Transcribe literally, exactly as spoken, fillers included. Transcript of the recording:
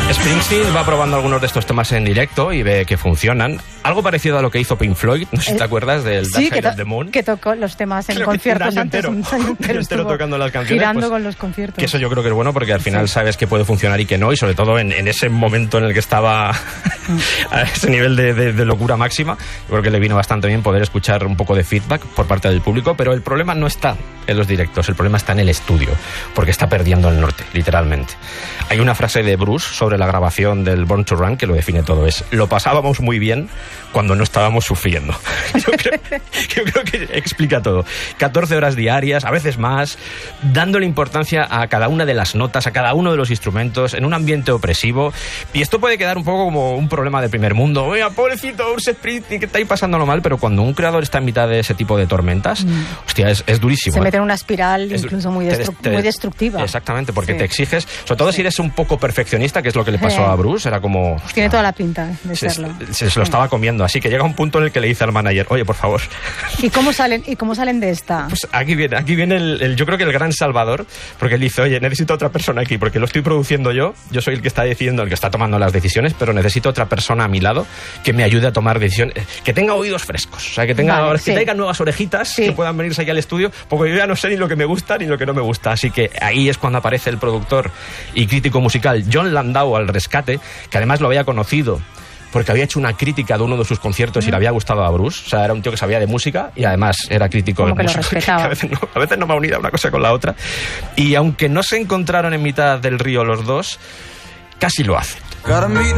Springsteen va probando algunos de estos temas en directo y ve que funcionan. Algo parecido a lo que hizo Pink Floyd, no sé si te acuerdas del sí, Dark Side of the Moon. Que tocó los temas en creo conciertos un año antes. Entero, un año entero, un entero tocando las canciones. Girando pues, con los conciertos. Que eso yo creo que es bueno porque al final sí. sabes que puede funcionar y que no, y sobre todo en, en ese momento en el que estaba a ese nivel de, de, de locura máxima, yo creo que le vino bastante bien poder escuchar un poco de feedback por parte del público, pero el problema no está en los directos, el problema está en el estudio, porque está perdiendo el norte, literalmente. Hay una frase de Bruce sobre la grabación del Born to Run que lo define todo, es: lo pasábamos muy bien cuando no estábamos sufriendo. Yo creo, yo creo que explica todo. catorce horas diarias, a veces más, dándole importancia a cada una de las notas, a cada uno de los instrumentos, en un ambiente opresivo, y esto puede quedar un poco como un problema de primer mundo. Oiga, pobrecito Bruce Springsteen, que está ahí pasándolo mal, pero cuando un creador está en mitad de ese tipo de tormentas, mm. hostia, es, es durísimo. Se ¿eh? mete en una espiral es, incluso muy, destru te, te, muy destructiva. Exactamente, porque sí. te exiges, sobre todo sí. si eres un poco perfeccionista, que es lo que le pasó sí. a Bruce, era como... Hostia, tiene toda la pinta de se, serlo. Se, se, se lo estaba comiendo, así que llega un punto en el que le dice al manager: oye, por favor. ¿Y cómo salen, y cómo salen de esta? Pues aquí viene, aquí viene el, el, yo creo que el gran salvador, porque él dice: oye, necesito otra persona aquí, porque lo estoy produciendo yo, yo soy el que está decidiendo, el que está tomando las decisiones, pero necesito otra persona a mi lado que me ayude a tomar decisiones, que tenga oídos frescos, o sea, que tenga, vale, que sí. traiga nuevas orejitas, sí. que puedan venirse aquí al estudio, porque yo ya no sé ni lo que me gusta ni lo que no me gusta, así que ahí es cuando aparece el productor y crítico musical Jon Landau al rescate, que además lo había conocido porque había hecho una crítica de uno de sus conciertos mm. y le había gustado a Bruce. O sea, era un tío que sabía de música y además era crítico de música. Lo respetaba. A veces, no, a veces no va unida una cosa con la otra. Y aunque no se encontraron en mitad del río los dos, casi lo hacen.